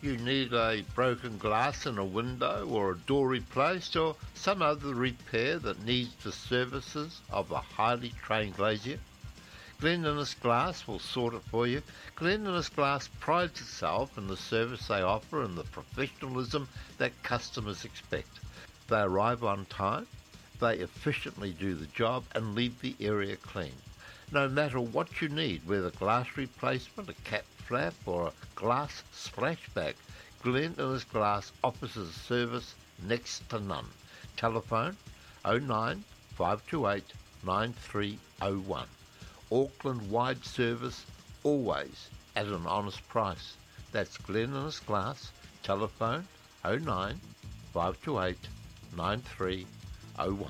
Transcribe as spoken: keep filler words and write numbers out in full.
You need a broken glass in a window or a door replaced or some other repair that needs the services of a highly trained glazier? Glen Innes Glass will sort it for you. Glen Innes Glass prides itself in the service they offer and the professionalism that customers expect. They arrive on time, they efficiently do the job and leave the area clean. No matter what you need, whether glass replacement, a cap flap or a glass splashback, Glen Innes Glass offers a service next to none. Telephone oh nine five two eight nine three oh one. Auckland-wide service, always at an honest price. That's Glen Innes Glass. Telephone oh nine five two eight nine three oh one.